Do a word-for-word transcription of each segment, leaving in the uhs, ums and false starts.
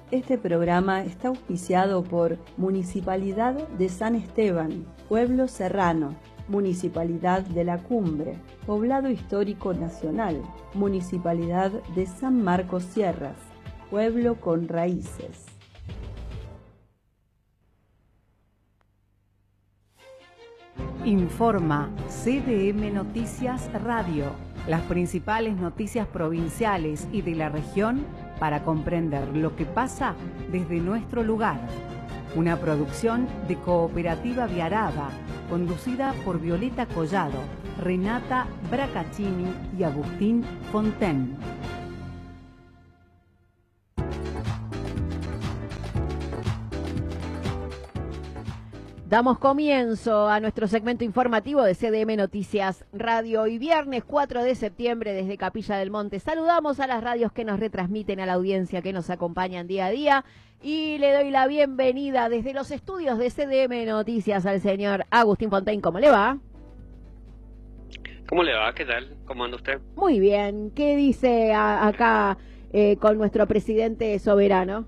Este programa está auspiciado por Municipalidad de San Esteban, Pueblo Serrano, Municipalidad de la Cumbre, Poblado Histórico Nacional, Municipalidad de San Marcos Sierras, Pueblo con Raíces. Informa C D M Noticias Radio, las principales noticias provinciales y de la región para comprender lo que pasa desde nuestro lugar. Una producción de Cooperativa Viarada, conducida por Violeta Collado, Renata Bracaccini y Agustín Fonten. Damos comienzo a nuestro segmento informativo de C D M Noticias Radio. Hoy viernes cuatro de septiembre desde Capilla del Monte. Saludamos a las radios que nos retransmiten, a la audiencia que nos acompañan día a día. Y le doy la bienvenida desde los estudios de C D M Noticias al señor Agustín Fonten. ¿Cómo le va? ¿Cómo le va? ¿Qué tal? ¿Cómo anda usted? Muy bien. ¿Qué dice a, acá eh, con nuestro presidente soberano?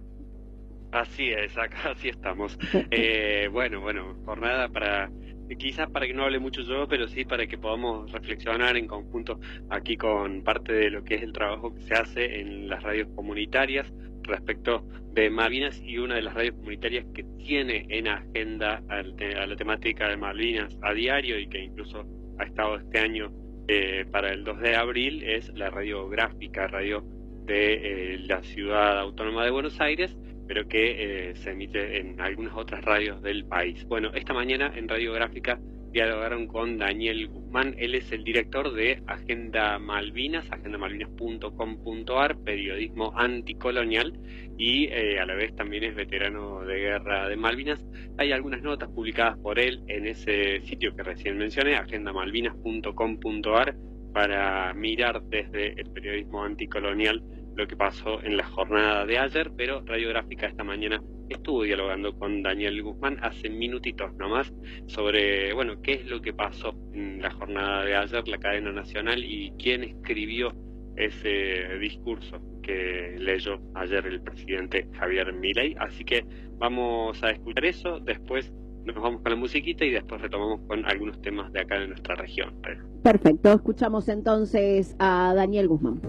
Así es, acá así estamos. Eh, bueno, bueno, jornada para, quizás para que no hable mucho yo, pero sí para que podamos reflexionar en conjunto aquí con parte de lo que es el trabajo que se hace en las radios comunitarias respecto de Malvinas, y una de las radios comunitarias que tiene en agenda a la temática de Malvinas a diario y que incluso ha estado este año eh, para el dos de abril es la Radiográfica, radio de eh, la Ciudad Autónoma de Buenos Aires, pero que eh, se emite en algunas otras radios del país. Bueno, esta mañana en Radiográfica dialogaron con Daniel Guzmán. Él es el director de Agenda Malvinas, agenda malvinas punto com punto ar, periodismo anticolonial, y eh, a la vez también es veterano de guerra de Malvinas. Hay algunas notas publicadas por él en ese sitio que recién mencioné, agenda malvinas punto com punto ar, para mirar desde el periodismo anticolonial lo que pasó en la jornada de ayer, pero Radiográfica esta mañana estuvo dialogando con Daniel Guzmán hace minutitos nomás sobre, bueno, qué es lo que pasó en la jornada de ayer, la cadena nacional, y quién escribió ese discurso que leyó ayer el presidente Javier Milei. Así que vamos a escuchar eso, después nos vamos con la musiquita y después retomamos con algunos temas de acá de nuestra región. Perfecto, escuchamos entonces a Daniel Guzmán.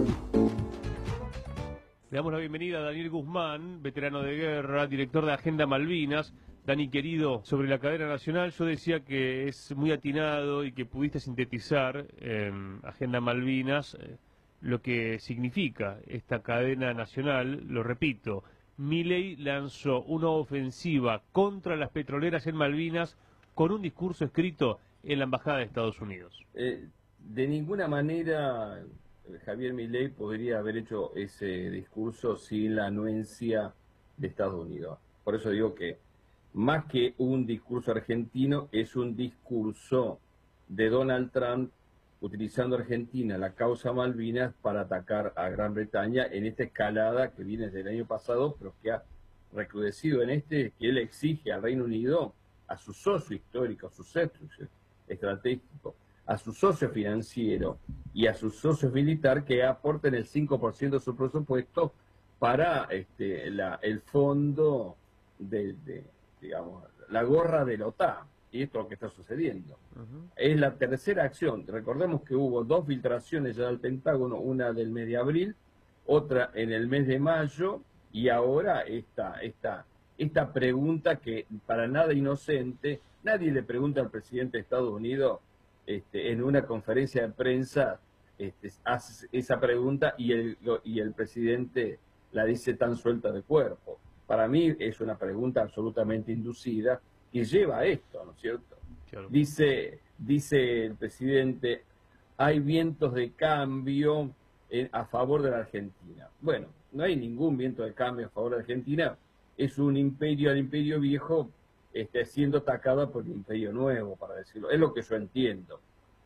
Le damos la bienvenida a Daniel Guzmán, veterano de guerra, director de Agenda Malvinas. Dani, querido, sobre la cadena nacional, yo decía que es muy atinado y que pudiste sintetizar en Agenda Malvinas eh, lo que significa esta cadena nacional. Lo repito, Milei lanzó una ofensiva contra las petroleras en Malvinas con un discurso escrito en la Embajada de Estados Unidos. Eh, de ninguna manera Javier Milei podría haber hecho ese discurso sin la anuencia de Estados Unidos. Por eso digo que más que un discurso argentino, es un discurso de Donald Trump utilizando Argentina, la causa Malvinas, para atacar a Gran Bretaña en esta escalada que viene desde el año pasado, pero que ha recrudecido en este, que él exige al Reino Unido, a su socio histórico, a su socio estratégico, a su socio financiero y a su socio militar, que aporten el cinco por ciento de su presupuesto para este, la, el fondo de, de, digamos, la gorra de la OTAN. Y esto es lo que está sucediendo. Uh-huh. Es la tercera acción. Recordemos que hubo dos filtraciones ya del Pentágono, una del mes de abril, otra en el mes de mayo, y ahora esta, esta, esta pregunta que para nada inocente, nadie le pregunta al presidente de Estados Unidos Este, en una conferencia de prensa, este, hace esa pregunta y el, y el presidente la dice tan suelta de cuerpo. Para mí es una pregunta absolutamente inducida que lleva a esto, ¿no es cierto? Claro. Dice, dice el presidente, hay vientos de cambio en, a favor de la Argentina. Bueno, no hay ningún viento de cambio a favor de la Argentina. Es un imperio, el imperio viejo, Este, siendo atacada por el imperio nuevo, para decirlo. Es lo que yo entiendo,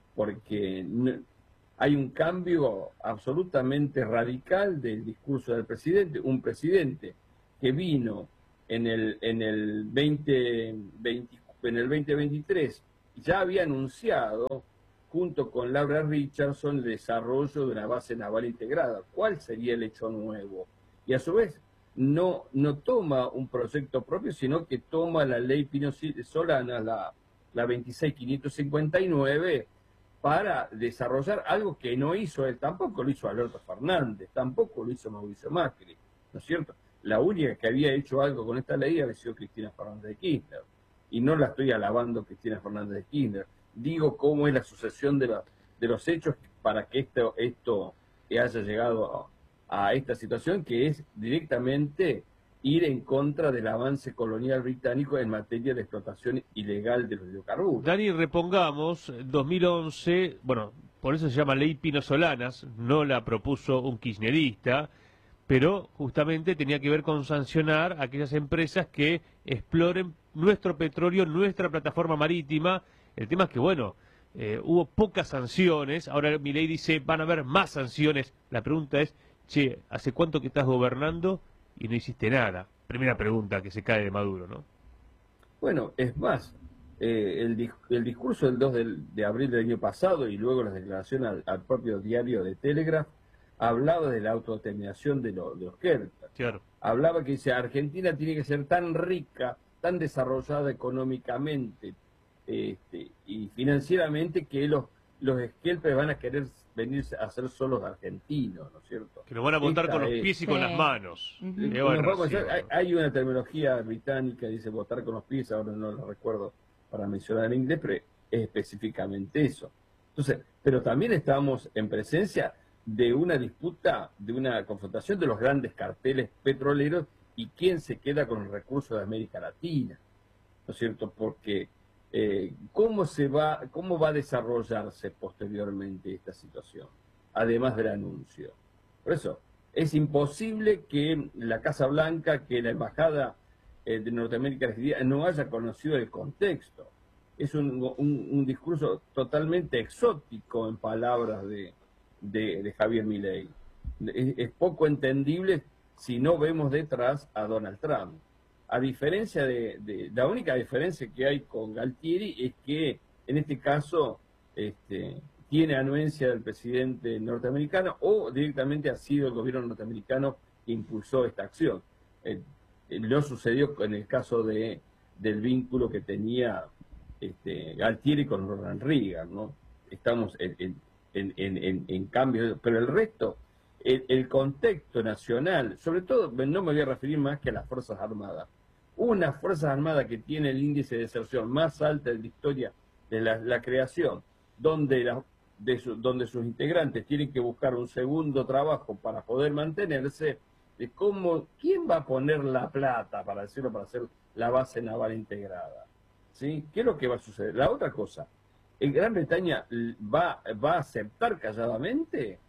porque hay un cambio absolutamente radical del discurso del presidente, un presidente que vino en el en el veinte veinte, en el veinte veintitrés, ya había anunciado junto con Laura Richardson el desarrollo de una base naval integrada. ¿Cuál sería el hecho nuevo? Y a su vez no, no toma un proyecto propio, sino que toma la ley Pino Solana, la, la veintiséis mil quinientos cincuenta y nueve, para desarrollar algo que no hizo él, tampoco lo hizo Alberto Fernández, tampoco lo hizo Mauricio Macri, ¿no es cierto? La única que había hecho algo con esta ley había sido Cristina Fernández de Kirchner, y no la estoy alabando Cristina Fernández de Kirchner, digo cómo es la sucesión de, la, de los hechos para que esto, esto haya llegado a, a esta situación, que es directamente ir en contra del avance colonial británico en materia de explotación ilegal de los hidrocarburos. Dani, repongamos, dos mil once, bueno, por eso se llama Ley Pino Solanas, no la propuso un kirchnerista, pero justamente tenía que ver con sancionar a aquellas empresas que exploren nuestro petróleo, nuestra plataforma marítima. El tema es que, bueno, eh, hubo pocas sanciones, ahora mi ley dice van a haber más sanciones. La pregunta es, che, ¿hace cuánto que estás gobernando y no hiciste nada? Primera pregunta que se cae de Maduro, ¿no? Bueno, es más, eh, el, el discurso del dos de abril del año pasado y luego las declaraciones al, al propio diario de Telegraph hablaba de la autodeterminación de, lo, de los Kerper. Claro. Hablaba que dice, Argentina tiene que ser tan rica, tan desarrollada económicamente este, y financieramente que los, los Kerper van a querer venir a ser solos argentinos, ¿no es cierto? Que nos van a votar Esta con los es, pies y sí. con las manos. Uh-huh. Qué bueno, Nos vamos a sí, hacer- hay, bueno. hay una terminología británica, dice votar con los pies, ahora no lo recuerdo para mencionar en inglés, pero es específicamente eso. Entonces, pero también estamos en presencia de una disputa, de una confrontación de los grandes carteles petroleros y quién se queda con los recursos de América Latina, ¿no es cierto? Porque eh, ¿cómo se va, cómo va a desarrollarse posteriormente esta situación? Además del anuncio. Por eso, es imposible que la Casa Blanca, que la Embajada eh, de Norteamérica no haya conocido el contexto. Es un, un, un discurso totalmente exótico en palabras de, de, de Javier Milei. Es, es poco entendible si no vemos detrás a Donald Trump. A diferencia de, de, la única diferencia que hay con Galtieri es que en este caso este, tiene anuencia del presidente norteamericano o directamente ha sido el gobierno norteamericano que impulsó esta acción. Eh, eh, no sucedió en el caso de, del vínculo que tenía este, Galtieri con Ronald Reagan, ¿no? Estamos en, en, en, en, en cambio, pero el resto, el, el contexto nacional, sobre todo, no me voy a referir más que a las Fuerzas Armadas. Una Fuerzas Armadas que tiene el índice de deserción más alta de la historia de la, la creación, donde, la, de su, donde sus integrantes tienen que buscar un segundo trabajo para poder mantenerse, de cómo, ¿quién va a poner la plata, para decirlo, para hacer la base naval integrada? ¿Sí? ¿Qué es lo que va a suceder? La otra cosa, ¿en Gran Bretaña va, va a aceptar calladamente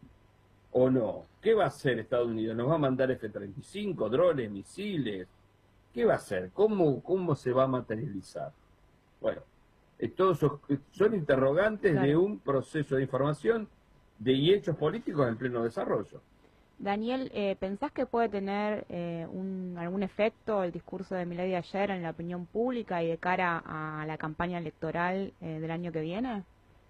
o no? ¿Qué va a hacer Estados Unidos? ¿Nos va a mandar F treinta y cinco, drones, misiles? ¿Qué va a hacer? ¿Cómo, cómo se va a materializar? Bueno, eh, todos son, son interrogantes Claro. de un proceso de información de, y hechos políticos en pleno desarrollo. Daniel, eh, ¿pensás que puede tener eh, un, algún efecto el discurso de Milei de ayer en la opinión pública y de cara a la campaña electoral eh, del año que viene?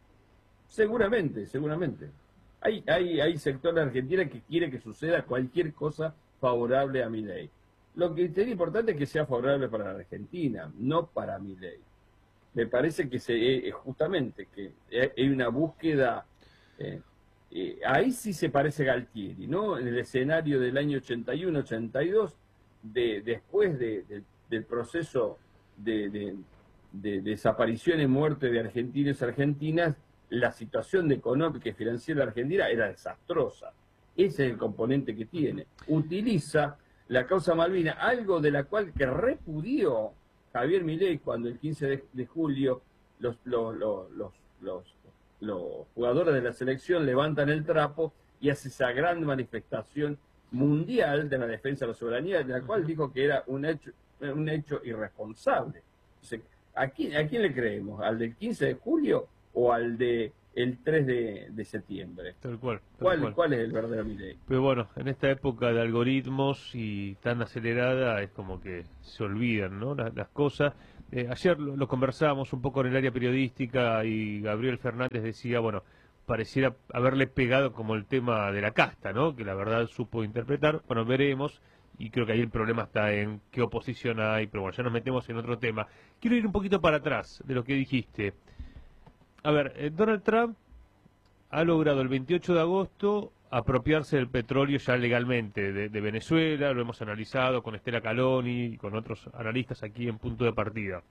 Seguramente, seguramente. Hay, hay, hay sector de Argentina que quiere que suceda cualquier cosa favorable a Milei. Lo que sería importante es que sea favorable para la Argentina, no para Milei. Me parece que se, eh, justamente que hay una búsqueda, eh, eh, ahí sí se parece a Galtieri, ¿no? En el escenario del año ochenta y uno ochenta y dos, de, después de, de, del proceso de, de, de desaparición y muerte de argentinos y argentinas, la situación de económica y financiera de Argentina era desastrosa. Ese es el componente que tiene. Utiliza la causa Malvinas, algo de la cual que repudió Javier Milei cuando el quince de julio los, los, los, los, los, los jugadores de la selección levantan el trapo y hace esa gran manifestación mundial de la defensa de la soberanía, de la cual dijo que era un hecho, un hecho irresponsable. Entonces, ¿a quién, ¿a quién le creemos? ¿Al del quince de julio o al de el tres de septiembre? Tal cual. Tal ¿Cuál, cual. ¿Cuál es el verdadero Milei? Pero bueno, en esta época de algoritmos y tan acelerada es como que se olvidan, ¿no? Las, las cosas. Eh, ayer lo, lo conversábamos un poco en el área periodística y Gabriel Fernández decía, bueno, pareciera haberle pegado como el tema de la casta, ¿no? Que la verdad supo interpretar. Bueno, veremos. y creo que ahí el problema está en qué oposición hay, pero bueno, ya nos metemos en otro tema. Quiero ir un poquito para atrás de lo que dijiste. A ver, eh, Donald Trump ha logrado el veintiocho de agosto apropiarse del petróleo ya legalmente de, de Venezuela, lo hemos analizado con Estela Caloni y con otros analistas aquí en Punto de Partida.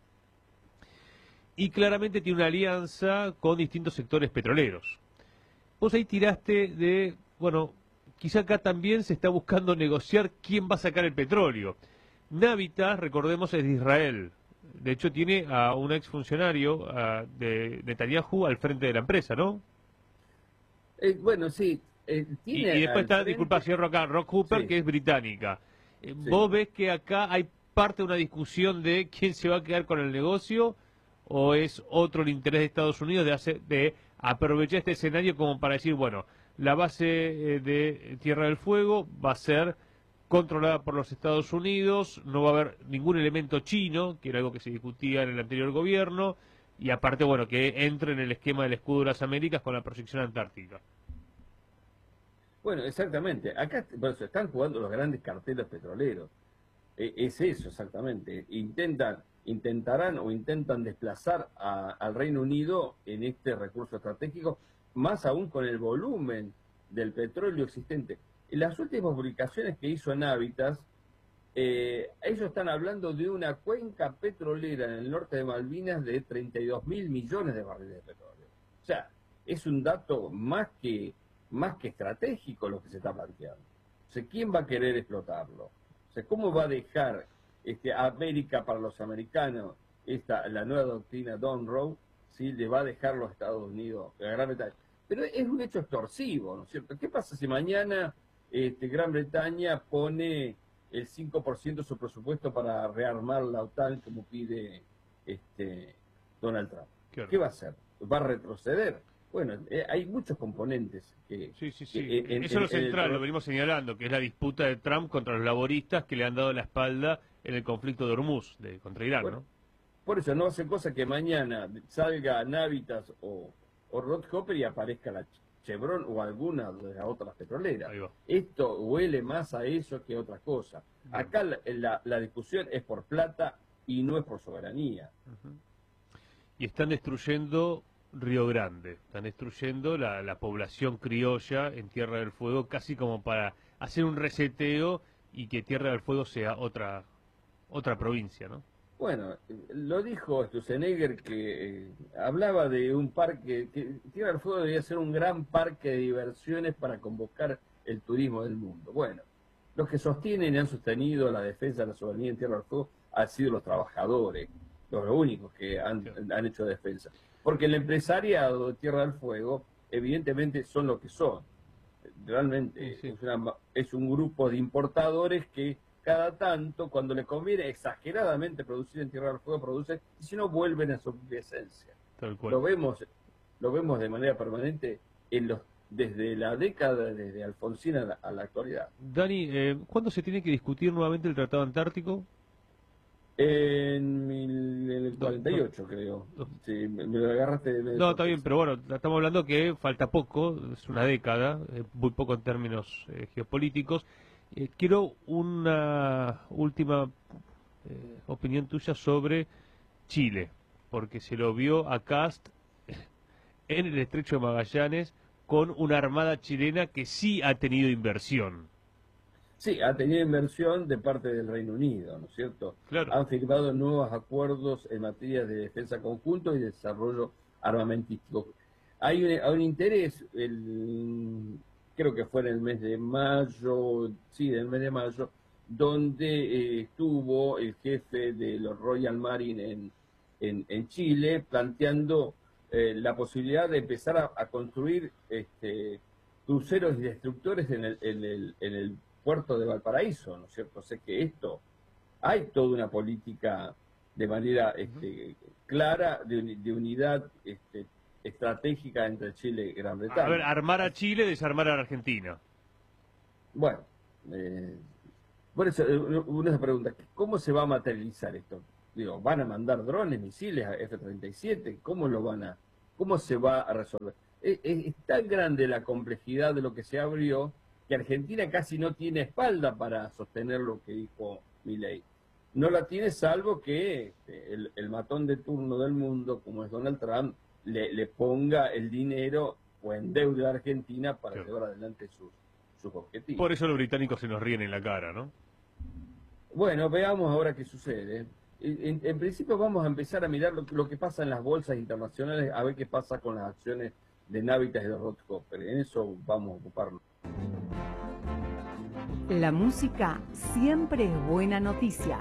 Y claramente tiene una alianza con distintos sectores petroleros. Vos ahí tiraste de, bueno, quizá acá también se está buscando negociar quién va a sacar el petróleo. Navitas, recordemos, es de Israel. De hecho, tiene a un exfuncionario a, de Netanyahu al frente de la empresa, ¿no? Eh, bueno, sí. Eh, y, tiene y después está, frente... disculpa, señor Roca, Rock Hooper, sí. que es británica. Eh, Sí. ¿Vos ves que acá hay parte de una discusión de quién se va a quedar con el negocio o es otro el interés de Estados Unidos de, hacer, de aprovechar este escenario como para decir, bueno, la base eh, de Tierra del Fuego va a ser controlada por los Estados Unidos, no va a haber ningún elemento chino, que era algo que se discutía en el anterior gobierno, y aparte, bueno, que entre en el esquema del escudo de las Américas con la proyección antártica? Bueno, exactamente. Acá por eso, están jugando los grandes carteles petroleros. Eh, es eso exactamente. Intentan, intentarán o intentan desplazar a, al Reino Unido en este recurso estratégico, más aún con el volumen del petróleo existente. En las últimas publicaciones que hizo Navitas, eh, ellos están hablando de una cuenca petrolera en el norte de Malvinas de treinta y dos mil millones de barriles de petróleo. O sea, es un dato más que más que estratégico lo que se está planteando. O sea, ¿quién va a querer explotarlo? O sea, ¿cómo va a dejar este, América para los americanos, esta, la nueva doctrina Monroe, ¿sí? Le va a dejar los Estados Unidos, la Gran Bretaña? Pero es un hecho extorsivo, ¿no es cierto? ¿Qué pasa si mañana este, Gran Bretaña pone el cinco por ciento de su presupuesto para rearmar la OTAN como pide este, Donald Trump? ¿Qué, ¿Qué va a hacer? ¿Va a retroceder? Bueno, eh, hay muchos componentes que... Sí, sí, sí. que, en, Eso es lo en, central, en, lo venimos señalando, que es la disputa de Trump contra los laboristas que le han dado la espalda en el conflicto de Hormuz, de, contra Irán, bueno, ¿no? Por eso no hace cosa que mañana salga Navitas o, o Rod Hopper y aparezca la Chevron o alguna de las otras petroleras. Esto huele más a eso que a otra cosa. Bien. Acá la, la, la discusión es por plata y no es por soberanía. Uh-huh. Y están destruyendo Río Grande, están destruyendo la, la población criolla en Tierra del Fuego, casi como para hacer un reseteo y que Tierra del Fuego sea otra otra provincia, ¿no? Bueno, lo dijo Sturzenegger, que eh, hablaba de un parque, que Tierra del Fuego debía ser un gran parque de diversiones para convocar el turismo del mundo. Bueno, los que sostienen y han sostenido la defensa de la soberanía en Tierra del Fuego han sido los trabajadores, los únicos que han, han hecho defensa. Porque el empresariado de Tierra del Fuego, evidentemente, son lo que son. Realmente sí, sí. Es, una, es un grupo de importadores que cada tanto, cuando le conviene exageradamente producir en Tierra del Fuego, producen, y si no, vuelven a su propia esencia. Tal cual. Lo vemos, lo vemos de manera permanente en los, desde la década, desde Alfonsín a la, a la actualidad. Dani, eh, ¿cuándo se tiene que discutir nuevamente el Tratado Antártico? En, mil, en el cuarenta y ocho, no, creo. No. Sí, me, me lo agarraste. Me no, está bien, pero bueno, estamos hablando que falta poco, es una década, eh, muy poco en términos eh, geopolíticos. Eh, quiero una última eh, opinión tuya sobre Chile, porque se lo vio a Kast en el Estrecho de Magallanes con una armada chilena que sí ha tenido inversión. Sí, ha tenido inversión de parte del Reino Unido, ¿no es cierto? Claro. Han firmado nuevos acuerdos en materia de defensa conjunto y desarrollo armamentístico. Hay un, hay un interés, el, creo que fue en el mes de mayo, sí, en el mes de mayo, donde eh, estuvo el jefe de los Royal Marine en, en, en Chile planteando eh, la posibilidad de empezar a, a construir este, cruceros y destructores en el, en el, en el puerto de Valparaíso, ¿no es cierto? O sea que esto, hay toda una política de manera este, clara de, de unidad este, estratégica entre Chile y Gran Bretaña. A ver, armar a Chile, desarmar a la Argentina. Bueno, eh, por eso uno se pregunta, ¿cómo se va a materializar esto? Digo, ¿van a mandar drones, misiles a F treinta y siete? ¿Cómo lo van a, cómo se va a resolver? Es, es, es tan grande la complejidad de lo que se abrió que Argentina casi no tiene espalda para sostener lo que dijo Milei. No la tiene salvo que el, el matón de turno del mundo, como es Donald Trump, le, le ponga el dinero o endeude a Argentina para claro. llevar adelante sus, sus objetivos. Por eso los británicos se nos ríen en la cara, ¿no? Bueno, veamos ahora qué sucede. En, en principio vamos a empezar a mirar lo, lo que pasa en las bolsas internacionales, a ver qué pasa con las acciones de Navitas y de Rothschild. En eso vamos a ocuparnos. La música siempre es buena noticia.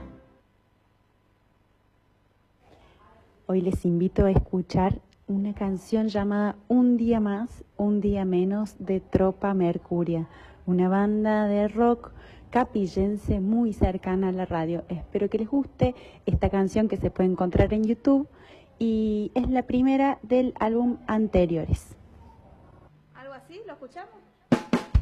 Hoy les invito a escuchar una canción llamada Un día más, un día menos de Tropa Mercuria, una banda de rock capillense muy cercana a la radio. Espero que les guste esta canción que se puede encontrar en YouTube y es la primera del álbum Anteriores. ¿Algo así? ¿Lo escuchamos?